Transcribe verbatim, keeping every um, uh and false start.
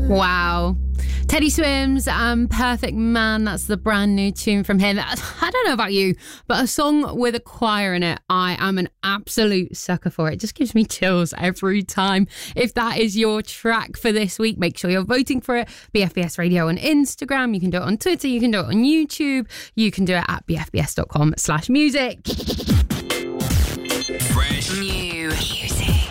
Wow. Teddy Swims and Perfect Man, that's the brand new tune from him. I don't know about you, but a song with a choir in it, I am an absolute sucker for it. It just gives me chills every time. If that is your track for this week, make sure you're voting for it. B F B S Radio on Instagram. You can do it on Twitter. You can do it on YouTube. You can do it at bfbs.com slash music. Fresh. New music.